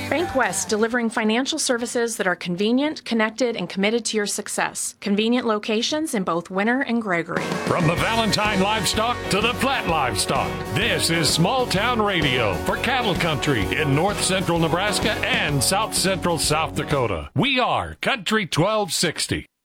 Bank West, delivering financial services that are convenient, connected, and committed to your success. Convenient locations in both Winter and Gregory. From the Valentine Livestock to the Platte Livestock, this is Small Town Radio for cattle country in north central Nebraska and south central South Dakota. We are Country 1260.